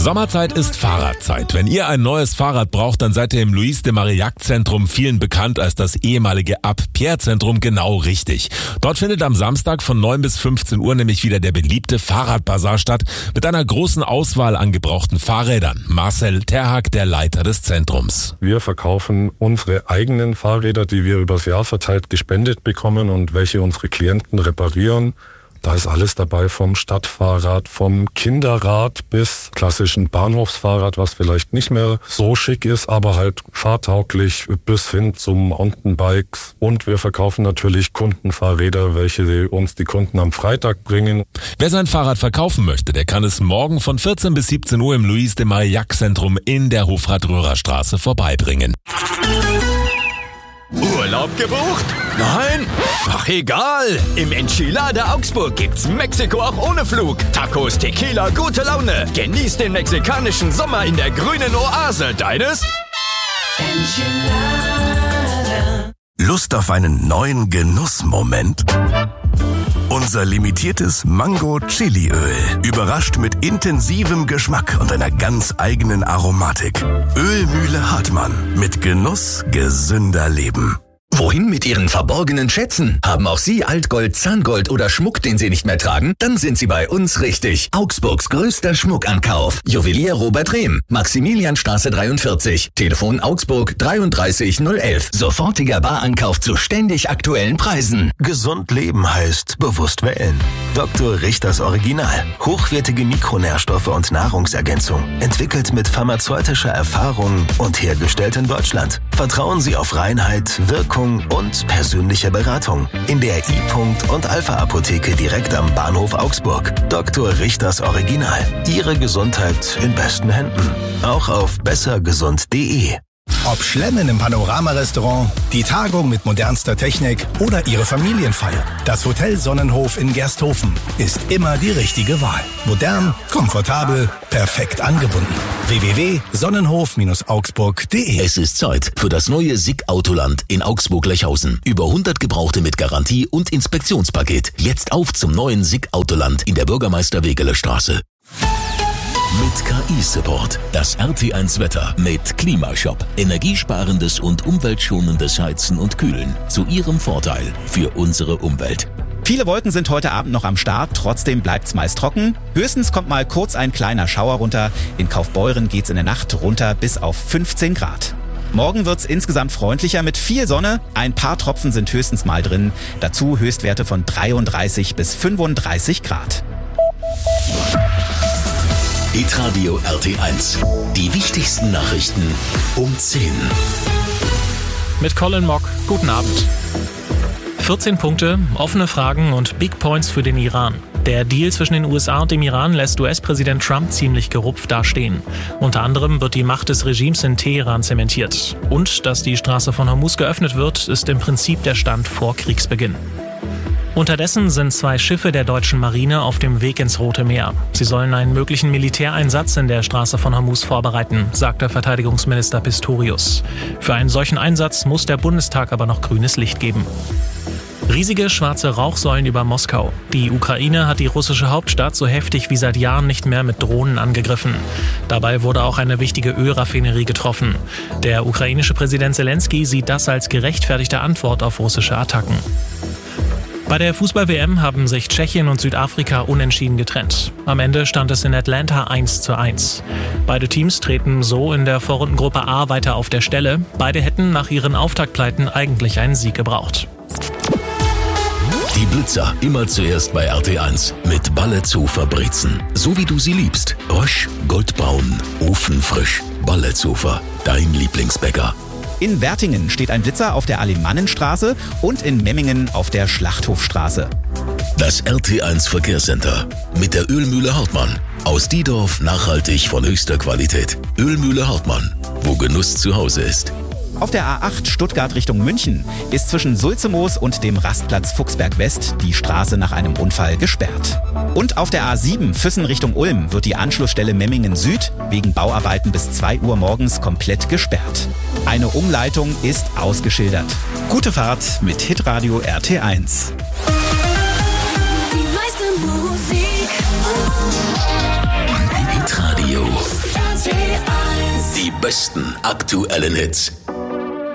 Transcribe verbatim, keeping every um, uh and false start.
Sommerzeit ist Fahrradzeit. Wenn ihr ein neues Fahrrad braucht, dann seid ihr im Louis de Marillac Zentrum, vielen bekannt als das ehemalige Ab-Pierre-Zentrum, genau richtig. Dort findet am Samstag von neun bis fünfzehn Uhr nämlich wieder der beliebte Fahrradbazar statt, mit einer großen Auswahl an gebrauchten Fahrrädern. Marcel Terhack, der Leiter des Zentrums. Wir verkaufen unsere eigenen Fahrräder, die wir übers Jahr verteilt gespendet bekommen und welche unsere Klienten reparieren. Da ist alles dabei, vom Stadtfahrrad, vom Kinderrad bis klassischen Bahnhofsfahrrad, was vielleicht nicht mehr so schick ist, aber halt fahrtauglich, bis hin zum Mountainbikes. Und wir verkaufen natürlich Kundenfahrräder, welche uns die Kunden am Freitag bringen. Wer sein Fahrrad verkaufen möchte, der kann es morgen von vierzehn bis siebzehn Uhr im Louis de Marillac Zentrum in der Hofrat-Röhrer-Straße vorbeibringen. Urlaub gebucht? Nein? Ach egal, im Enchilada Augsburg gibt's Mexiko auch ohne Flug. Tacos, Tequila, gute Laune. Genießt den mexikanischen Sommer in der grünen Oase deines Enchilada. Lust auf einen neuen Genussmoment? Unser limitiertes Mango-Chili-Öl überrascht mit intensivem Geschmack und einer ganz eigenen Aromatik. Ölmühle Hartmann. Mit Genuss gesünder Leben. Wohin mit Ihren verborgenen Schätzen? Haben auch Sie Altgold, Zahngold oder Schmuck, den Sie nicht mehr tragen? Dann sind Sie bei uns richtig. Augsburgs größter Schmuckankauf. Juwelier Robert Rehm. Maximilianstraße dreiundvierzig. Telefon Augsburg dreiunddreißig null elf. Sofortiger Barankauf zu ständig aktuellen Preisen. Gesund leben heißt bewusst wählen. Doktor Richters Original. Hochwertige Mikronährstoffe und Nahrungsergänzung. Entwickelt mit pharmazeutischer Erfahrung und hergestellt in Deutschland. Vertrauen Sie auf Reinheit, Wirkung und persönliche Beratung. In der I-Punkt und Alpha-Apotheke direkt am Bahnhof Augsburg. Doktor Richters Original. Ihre Gesundheit in besten Händen. Auch auf bessergesund punkt de. Ob Schlemmen im Panorama-Restaurant, die Tagung mit modernster Technik oder Ihre Familienfeier, das Hotel Sonnenhof in Gersthofen ist immer die richtige Wahl. Modern, komfortabel, perfekt angebunden. w w w punkt sonnenhof augsburg punkt de. Es ist Zeit für das neue S I C Autoland in Augsburg-Lechhausen. Über hundert Gebrauchte mit Garantie und Inspektionspaket. Jetzt auf zum neuen S I C Autoland in der Bürgermeister-Wegeler-Straße. Mit K I-Support. Das R T eins Wetter mit Klimashop. Energiesparendes und umweltschonendes Heizen und Kühlen. Zu Ihrem Vorteil für unsere Umwelt. Viele Wolken sind heute Abend noch am Start, trotzdem bleibt's meist trocken. Höchstens kommt mal kurz ein kleiner Schauer runter. In Kaufbeuren geht's in der Nacht runter bis auf fünfzehn Grad. Morgen wird's insgesamt freundlicher mit viel Sonne. Ein paar Tropfen sind höchstens mal drin. Dazu Höchstwerte von dreiunddreißig bis fünfunddreißig Grad. Hitradio R T eins. Die wichtigsten Nachrichten um zehn. Mit Colin Mock. Guten Abend. vierzehn Punkte, offene Fragen und Big Points für den Iran. Der Deal zwischen den U S A und dem Iran lässt U S-Präsident Trump ziemlich gerupft dastehen. Unter anderem wird die Macht des Regimes in Teheran zementiert. Und dass die Straße von Hormuz geöffnet wird, ist im Prinzip der Stand vor Kriegsbeginn. Unterdessen sind zwei Schiffe der deutschen Marine auf dem Weg ins Rote Meer. Sie sollen einen möglichen Militäreinsatz in der Straße von Hormuz vorbereiten, sagte Verteidigungsminister Pistorius. Für einen solchen Einsatz muss der Bundestag aber noch grünes Licht geben. Riesige schwarze Rauchsäulen über Moskau. Die Ukraine hat die russische Hauptstadt so heftig wie seit Jahren nicht mehr mit Drohnen angegriffen. Dabei wurde auch eine wichtige Ölraffinerie getroffen. Der ukrainische Präsident Zelensky sieht das als gerechtfertigte Antwort auf russische Attacken. Bei der Fußball-W M haben sich Tschechien und Südafrika unentschieden getrennt. Am Ende stand es in Atlanta eins zu eins. Beide Teams treten so in der Vorrundengruppe A weiter auf der Stelle. Beide hätten nach ihren Auftaktpleiten eigentlich einen Sieg gebraucht. Die Blitzer immer zuerst bei R T eins mit Balletzo Brezen. So wie du sie liebst. Rösch, goldbraun, ofenfrisch. Balletzofer, dein Lieblingsbäcker. In Wertingen steht ein Blitzer auf der Alemannenstraße und in Memmingen auf der Schlachthofstraße. Das R T eins Verkehrscenter mit der Ölmühle Hartmann. Aus Diedorf nachhaltig von höchster Qualität. Ölmühle Hartmann, wo Genuss zu Hause ist. Auf der A acht Stuttgart Richtung München ist zwischen Sulzemoos und dem Rastplatz Fuchsberg West die Straße nach einem Unfall gesperrt. Und auf der A sieben Füssen Richtung Ulm wird die Anschlussstelle Memmingen Süd wegen Bauarbeiten bis zwei Uhr morgens komplett gesperrt. Eine Umleitung ist ausgeschildert. Gute Fahrt mit Hitradio R T eins. Hitradio Die besten aktuellen Hits.